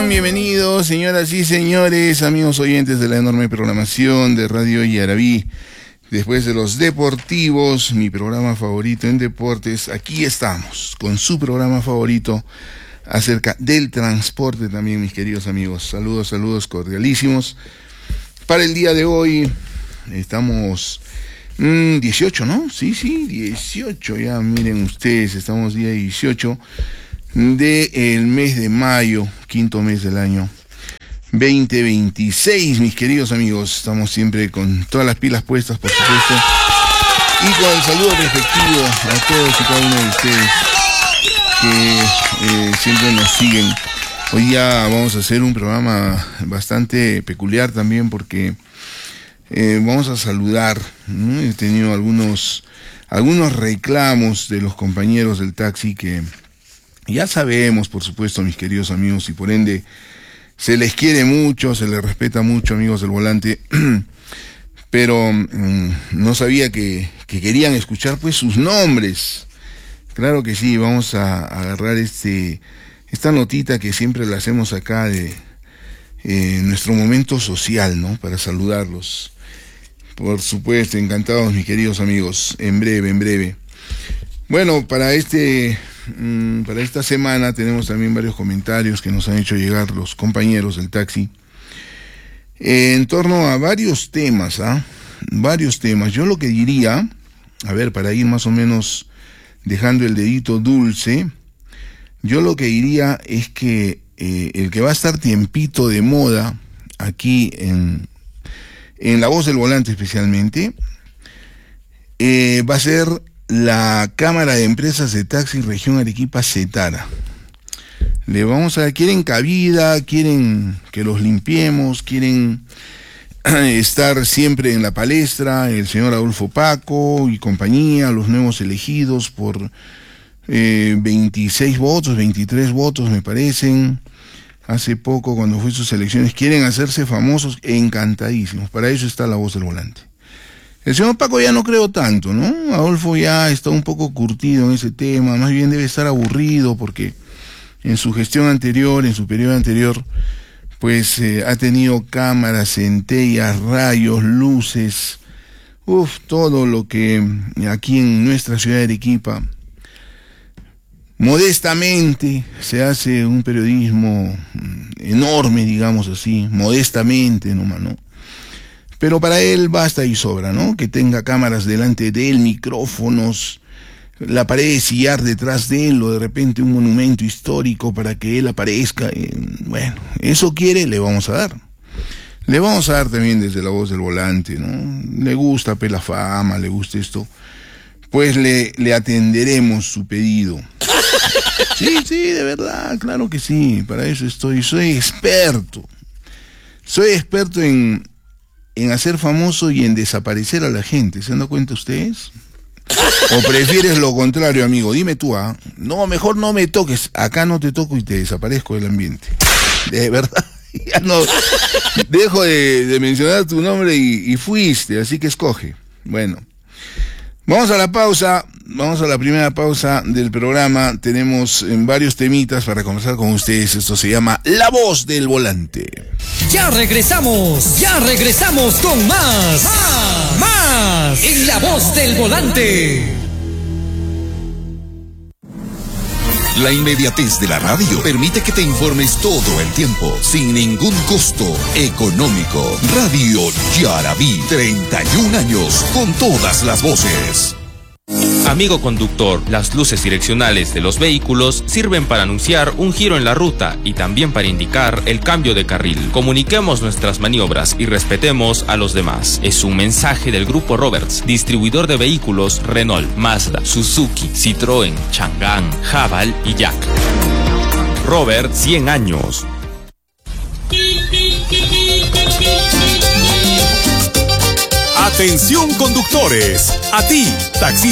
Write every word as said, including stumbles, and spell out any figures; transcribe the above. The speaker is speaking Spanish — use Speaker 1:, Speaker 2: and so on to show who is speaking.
Speaker 1: están? Bienvenidos, señoras y señores, amigos oyentes de la enorme programación de Radio Yarabí. Después de los deportivos, mi programa favorito en deportes, aquí estamos, con su programa favorito acerca del transporte también, mis queridos amigos. Saludos, saludos cordialísimos. Para el día de hoy, estamos mmm, dieciocho, ¿no? Sí, sí, dieciocho, ya miren ustedes, estamos día dieciocho del mes de mayo, quinto mes del año veinte veintiséis, mis queridos amigos. Estamos siempre con todas las pilas puestas, por supuesto, y con el saludo respectivo a todos y cada uno de ustedes que eh, siempre nos siguen. Hoy ya vamos a hacer un programa bastante peculiar también porque eh, vamos a saludar, ¿no? He tenido algunos, algunos reclamos de los compañeros del taxi que ya sabemos, por supuesto, mis queridos amigos, y por ende se les quiere mucho, se les respeta mucho, amigos del volante, pero mmm, no sabía que, que querían escuchar pues sus nombres. Claro que sí, vamos a, a agarrar este esta notita que siempre la hacemos acá de eh, nuestro momento social, ¿no? Para saludarlos. Por supuesto, encantados, mis queridos amigos, en breve, en breve. Bueno, para este... Para esta semana tenemos también varios comentarios que nos han hecho llegar los compañeros del taxi eh, en torno a varios temas, ¿ah? Varios temas. Yo lo que diría, a ver, para ir más o menos dejando el dedito dulce, yo lo que diría es que eh, el que va a estar tiempito de moda aquí en, en La Voz del Volante especialmente, eh, va a ser la Cámara de Empresas de Taxi Región Arequipa Cetara. Le vamos a, quieren cabida, quieren que los limpiemos, quieren estar siempre en la palestra, el señor Adolfo Paco y compañía, los nuevos elegidos por eh, veintiséis votos, veintitrés votos me parecen, hace poco cuando fue sus elecciones, quieren hacerse famosos, encantadísimos. Para eso está La Voz del Volante. El señor Paco ya no creo tanto, ¿no? Adolfo ya está un poco curtido en ese tema, más bien debe estar aburrido porque en su gestión anterior, en su periodo anterior, pues eh, ha tenido cámaras, centellas, rayos, luces, uff, todo lo que aquí en nuestra ciudad de Arequipa, modestamente, se hace un periodismo enorme, digamos así, modestamente nomás, ¿no? Pero para él basta y sobra, ¿no? Que tenga cámaras delante de él, micrófonos, la pared de sillar detrás de él, o de repente un monumento histórico para que él aparezca. Bueno, eso quiere, le vamos a dar. Le vamos a dar también desde La Voz del Volante, ¿no? Le gusta pues, la fama, le gusta esto. Pues le, le atenderemos su pedido. Sí, sí, de verdad, claro que sí. Para eso estoy, soy experto. Soy experto en... en hacer famoso y en desaparecer a la gente. ¿Se han dado cuenta ustedes? ¿O prefieres lo contrario, amigo? Dime tú, ¿ah? No, mejor no me toques. Acá no te toco y te desaparezco del ambiente. De verdad. Ya no. Dejo de, de mencionar tu nombre y, y fuiste, así que escoge. Bueno. Vamos a la pausa. Vamos a la primera pausa del programa. Tenemos en varios temitas para conversar con ustedes. Esto se llama La Voz del Volante.
Speaker 2: Ya regresamos, ya regresamos con más, más, más en La Voz del Volante.
Speaker 3: La inmediatez de la radio permite que te informes todo el tiempo, sin ningún costo económico. Radio Yarabí, treinta y un años con todas las voces.
Speaker 4: Amigo conductor, las luces direccionales de los vehículos sirven para anunciar un giro en la ruta y también para indicar el cambio de carril. Comuniquemos nuestras maniobras y respetemos a los demás. Es un mensaje del Grupo Roberts, distribuidor de vehículos Renault, Mazda, Suzuki, Citroën, Chang'an, Haval y Jack. Robert, cien años.
Speaker 5: Atención conductores, a ti, taxista.